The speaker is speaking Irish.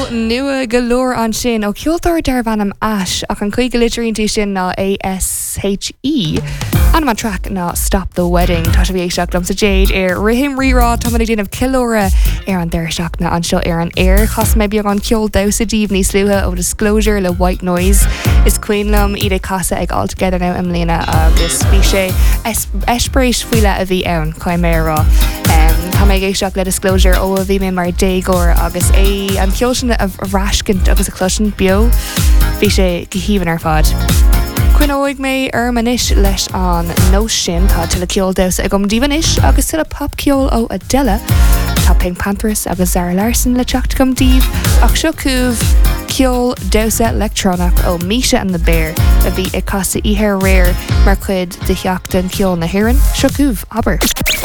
nua galore an sin ó ceoltóir derbhanam as ach an chuig glitteríntí sin ná ASHE. An track ná Stop the Wedding tá sé bhí seach lom sa Jade rihim rirá tá man déanamh kilóra an deir seach na anseo an air chas mé beag an ceol dausa díomh níos slúthe ó Disclosure le White Noise is cuinlam iad casa ag altogether now am léna agus bhí sé espréis fuile a bhí ann chuimérá. Tá mé géisteach le Disclosure ó a bhí mé mar dégóir agus é an ceol sin a bhrascint agus a clusin bio bhí sé gohíhann ar fad. Cuinóig mé manis leis an nó sin tá til le ceol dausa ag díhanis agus til a pop ceol ó Adele tá Pink Panthers agus Zara Larsson le teacht gom díomh ach seo cúbh ceol dausa electronic ó Misha and the Bear a bhí ag casa ihe réir mar chuid de cheachtain ceol na hhéireann seo cúbh aber.